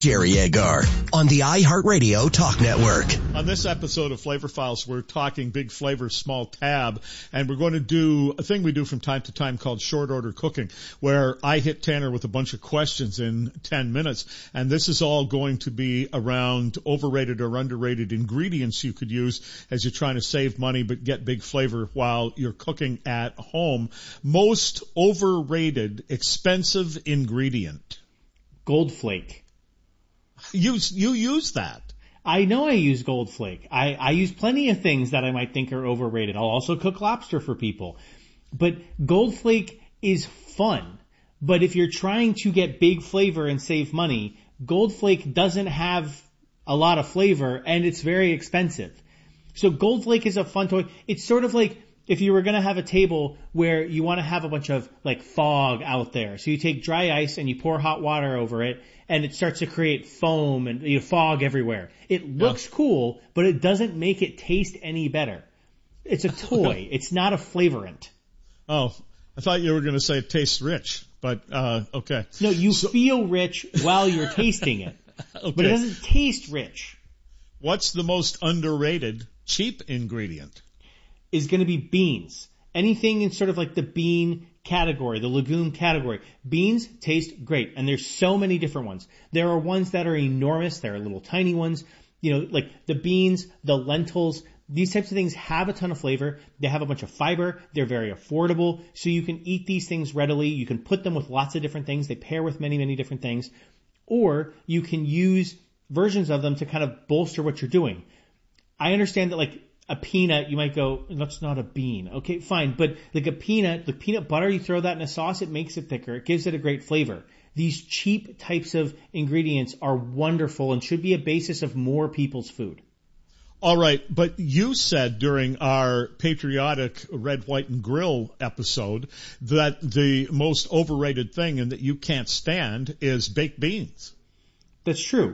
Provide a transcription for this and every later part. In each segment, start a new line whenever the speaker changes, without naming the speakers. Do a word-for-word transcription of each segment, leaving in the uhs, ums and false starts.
Jerry Agar on the iHeartRadio Talk Network.
On this episode of Flavor Files, we're talking Big Flavor Small Tab, and we're going to do a thing we do from time to time called short order cooking, where I hit Tanner with a bunch of questions in ten minutes, and this is all going to be around overrated or underrated ingredients you could use as you're trying to save money but get big flavor while you're cooking at home. Most overrated, expensive ingredient.
Gold Flake.
You, you use that.
I know I use Gold Flake. I, I use plenty of things that I might think are overrated. I'll also cook lobster for people. But Gold Flake is fun. But if you're trying to get big flavor and save money, Gold Flake doesn't have a lot of flavor and it's very expensive. So Gold Flake is a fun toy. It's sort of like if you were going to have a table where you want to have a bunch of like fog out there. So you take dry ice and you pour hot water over it and it starts to create foam and you know, fog everywhere. It looks yeah. cool, but it doesn't make it taste any better. It's a toy. It's not a flavorant.
Oh, I thought you were going to say it tastes rich, but uh okay.
No, you
so,
feel rich while you're tasting it, okay. But it doesn't taste rich.
What's the most underrated cheap ingredient?
Is going to be beans. Anything in sort of like the bean category, the legume category. Beans taste great, and there's so many different ones. There are ones that are enormous. There are little tiny ones. You know, like the beans, the lentils. These types of things have a ton of flavor. They have a bunch of fiber. They're very affordable. So you can eat these things readily. You can put them with lots of different things. They pair with many, many different things. Or you can use versions of them to kind of bolster what you're doing. I understand that like a peanut, you might go, that's not a bean. Okay, fine. But like a peanut, the peanut butter, you throw that in a sauce, it makes it thicker. It gives it a great flavor. These cheap types of ingredients are wonderful and should be a basis of more people's food.
All right, but you said during our patriotic Red, White, and Grill episode that the most overrated thing and that you can't stand is baked beans.
That's true.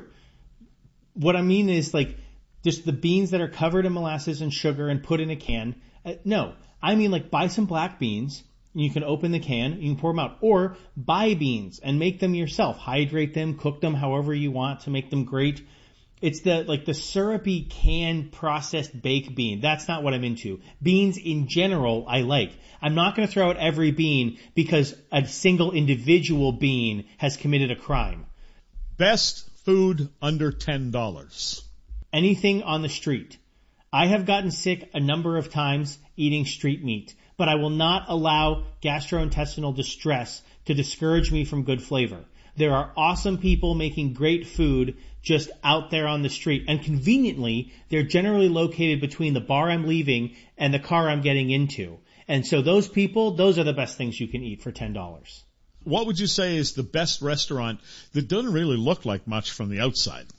What I mean is like, just the beans that are covered in molasses and sugar and put in a can. Uh, no, I mean like buy some black beans. You can open the can, you can pour them out. Or buy beans and make them yourself. Hydrate them, cook them however you want to make them great. It's the like the syrupy canned processed baked bean. That's not what I'm into. Beans in general I like. I'm not going to throw out every bean because a single individual bean has committed a crime.
Best food under ten dollars.
Anything on the street. I have gotten sick a number of times eating street meat, but I will not allow gastrointestinal distress to discourage me from good flavor. There are awesome people making great food just out there on the street, and conveniently, they're generally located between the bar I'm leaving and the car I'm getting into. And so those people, those are the best things you can eat for ten dollars.
What would you say is the best restaurant that doesn't really look like much from the outside?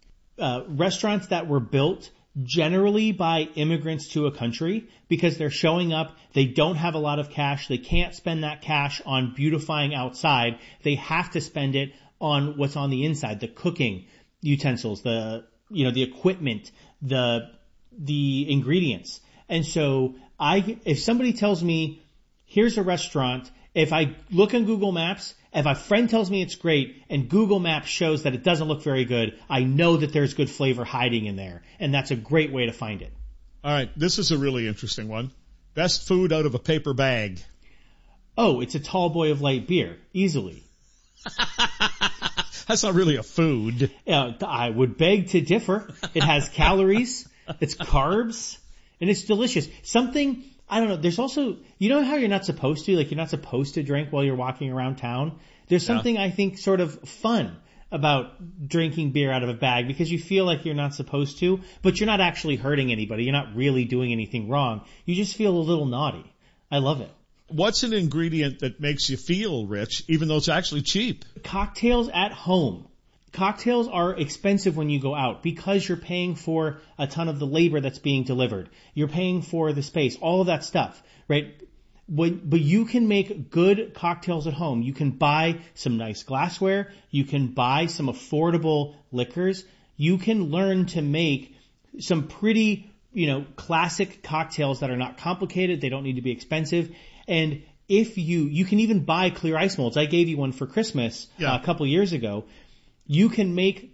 Uh, restaurants that were built generally by immigrants to a country because they're showing up. They don't have a lot of cash. They can't spend that cash on beautifying outside. They have to spend it on what's on the inside, the cooking utensils, the, you know, the equipment, the, the ingredients. And so I, if somebody tells me, here's a restaurant, if I look on Google Maps, if a friend tells me it's great and Google Maps shows that it doesn't look very good, I know that there's good flavor hiding in there. And that's a great way to find it.
All right. This is a really interesting one. Best food out of a paper bag.
Oh, it's a tall boy of light beer. Easily.
That's not really a food.
Uh, I would beg to differ. It has calories, it's carbs, and it's delicious. Something, I don't know, there's also, you know how you're not supposed to, like you're not supposed to drink while you're walking around town? There's something yeah. I think sort of fun about drinking beer out of a bag because you feel like you're not supposed to, but you're not actually hurting anybody. You're not really doing anything wrong. You just feel a little naughty. I love it.
What's an ingredient that makes you feel rich, even though it's actually cheap?
Cocktails at home. Cocktails are expensive when you go out because you're paying for a ton of the labor that's being delivered. You're paying for the space, all of that stuff, right? When, but you can make good cocktails at home. You can buy some nice glassware. You can buy some affordable liquors. You can learn to make some pretty, you know, classic cocktails that are not complicated. They don't need to be expensive. And if you, you can even buy clear ice molds. I gave you one for Christmas yeah. uh, a couple years ago. You can make